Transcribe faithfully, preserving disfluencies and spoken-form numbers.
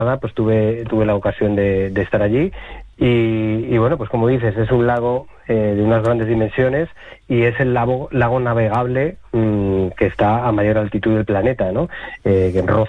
pues tuve tuve la ocasión de, de estar allí y, y bueno, pues como dices, es un lago eh, de unas grandes dimensiones y es el lago, lago navegable mmm, que está a mayor altitud del planeta, ¿no? Eh, que roza